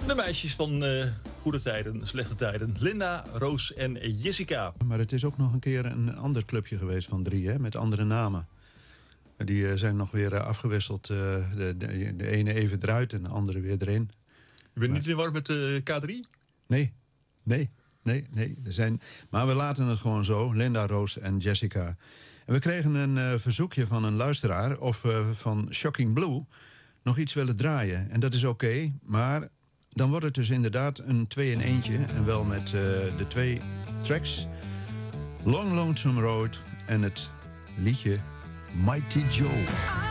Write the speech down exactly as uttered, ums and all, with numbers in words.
De meisjes van uh, goede tijden, slechte tijden. Linda, Roos en Jessica. Maar het is ook nog een keer een ander clubje geweest van drie, hè, met andere namen. Die uh, zijn nog weer uh, afgewisseld. Uh, de, de, de ene even eruit en de andere weer erin. Je bent maar... niet in de war met uh, K drie? Nee, nee, nee, nee. Er zijn... Maar we laten het gewoon zo. Linda, Roos en Jessica. En we kregen een uh, verzoekje van een luisteraar... of uh, van Shocking Blue nog iets willen draaien. En dat is oké, okay, maar dan wordt het dus inderdaad een twee in eentje. En wel met uh, de twee tracks. Long Lonesome Road en het liedje Mighty Joe.